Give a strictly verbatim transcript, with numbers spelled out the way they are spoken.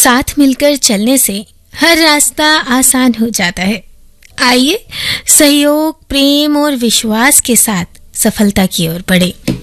साथ मिलकर चलने से हर रास्ता आसान हो जाता है। आइए सहयोग, प्रेम और विश्वास के साथ सफलता की ओर बढ़े।